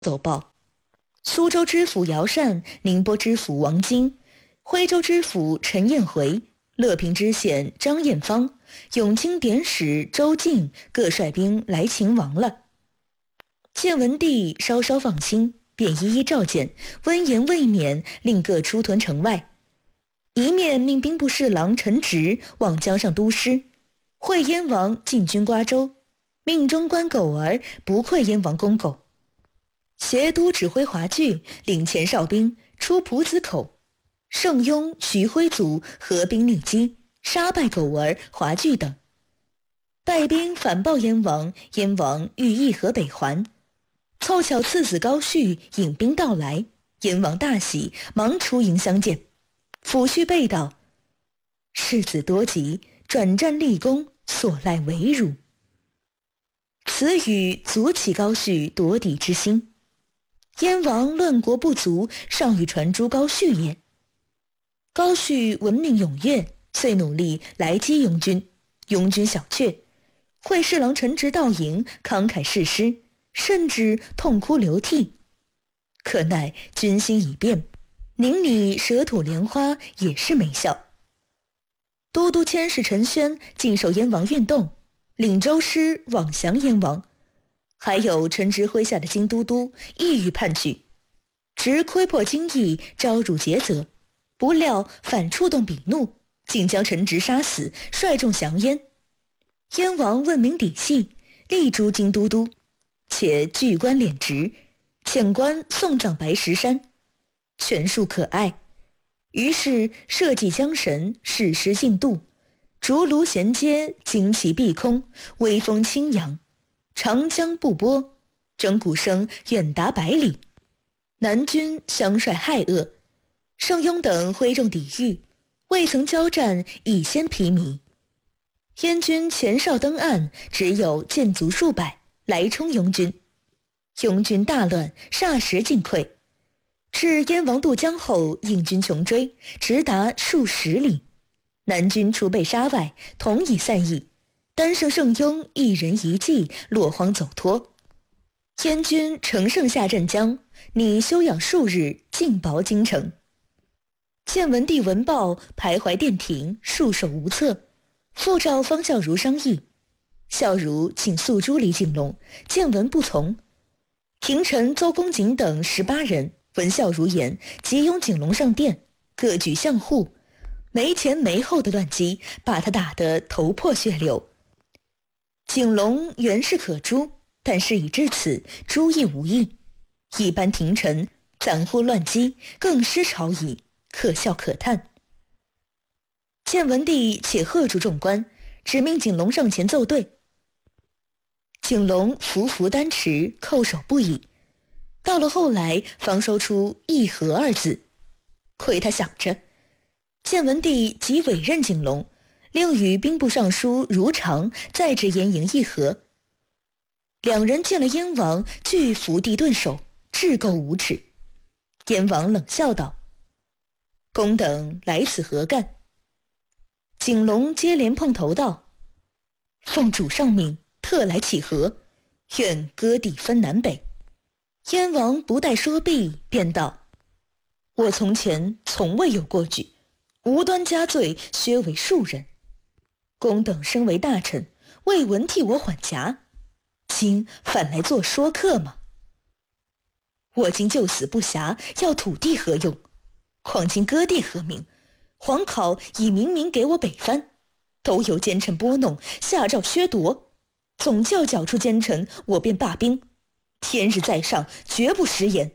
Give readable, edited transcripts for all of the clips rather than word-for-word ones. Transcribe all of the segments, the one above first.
奏报：苏州知府姚善、宁波知府王金、徽州知府陈彦回、乐平知县张彦芳、永清典史周进各率兵来秦王了。建文帝稍稍放心，便一一召见，温言未免，令各出屯城外。一面命兵部侍郎陈植往江上督师，会燕王进军瓜州，命中官狗儿不愧燕王公狗。协督指挥华剧，领前哨兵出蒲子口，盛庸、徐辉祖合兵逆击，杀败狗儿、华剧等。带兵反报燕王，燕王欲议和北还。凑巧次子高绪引兵到来，燕王大喜，忙出营相见。抚恤备道：世子多疾，转战立功，所赖为辱。此语足起高绪夺嫡之心。燕王论国不足，尚欲传诛高绪也。高绪闻命踊跃，遂努力来击拥军，拥军小却。会侍郎陈植到营，慷慨誓师，甚至痛哭流涕。可奈军心已变，宁你舍土莲花也是没效。都督佥事陈宣尽守燕王运动，领州师往降燕王。还有陈植麾下的京都督意欲叛去，直窥破京邑，招辱竭责，不料反触动彼怒，竟将陈植杀死，率众降燕。燕王问明底细，力诛京都督，且拒官敛职，遣官送葬白石山，权术可爱。于是社稷江神，誓师进度，竹庐衔接，旌旗蔽空，威风清扬。长江不波，征鼓声远达百里。南军相率骇恶，盛庸等挥众抵御，未曾交战已先疲靡。燕军前哨登岸，只有箭卒数百来冲拥军，拥军大乱，霎时尽溃。至燕王渡江后，应军穷追，直达数十里。南军除被杀外，同已散逸，单剩盛庸一人一骑，落荒走脱。燕军乘胜下镇江，拟休养数日，进保京城。建文帝闻报，徘徊殿庭，束手无策，复召方孝孺商议。孝孺请诉诸李景龙，建文不从。廷臣邹公瑾等18人闻孝孺言，急拥景龙上殿，各举相护，没前没后的乱击，把他打得头破血流。景龙原是可诛，但事已至此，诛亦无益。一般廷臣暂呼乱击，更失朝矣，可笑可叹。建文帝且喝住众官，指命景龙上前奏对。景龙匍匐单持，叩首不已。到了后来，方说出议和2字。亏他想着，建文帝即委任景龙，另与兵部尚书如常再至燕营议和。2人见了燕王，俱伏地顿首，至够无耻。燕王冷笑道：公等来此何干？景龙接连碰头道：奉主上命，特来乞和，愿割地分南北。燕王不待说毕，便道：我从前从未有过举，无端加罪，削为庶人。公等身为大臣，未闻替我缓颊，今反来做说客吗？我今就死不暇，要土地何用？况今割地何名？皇考已明明给我北藩，都由奸臣拨弄，下诏削夺，总教缴出奸臣，我便罢兵。天日在上，绝不食言。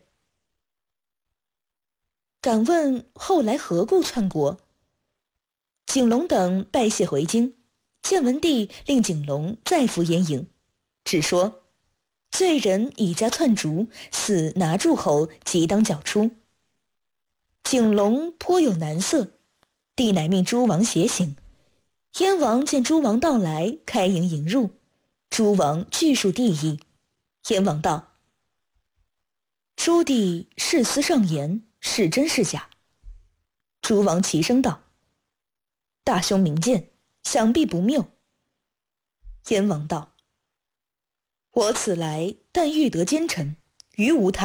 敢问后来何故篡国？景龙等拜谢回京，建文帝令景龙再赴燕营，只说罪人以家篡逐，似拿诸侯，即当缴出。景龙颇有难色，帝乃命诸王协行。燕王见诸王到来，开营迎入，诸王俱述帝意。燕王道：诸帝誓思上言，是真是假？诸王齐声道：大兄明鉴，想必不谬。燕王道：我此来但欲得奸臣， 于无